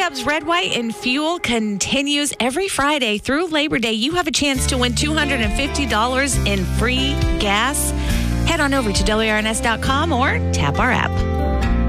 Dubs Red, White, and Fuel continues every Friday through Labor Day. You have a chance to win $250 in free gas. Head on over to WRNS.com or tap our app.